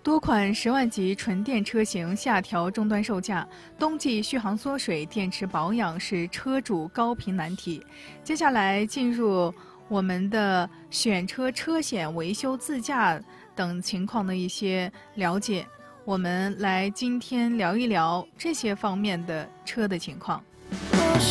多款10万级纯电车型下调终端售价，冬季续航缩水、电池保养是车主高频难题。接下来进入我们的选车、车险、维修、自驾等情况的一些了解，我们来今天聊一聊这些方面的车的情况。